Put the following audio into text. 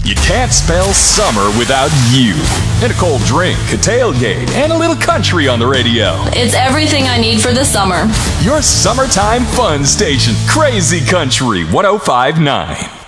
You can't spell summer without you. And a cold drink, a tailgate, and a little country on the radio. It's everything I need for the summer. Your summertime fun station, Crazy Country 105.9.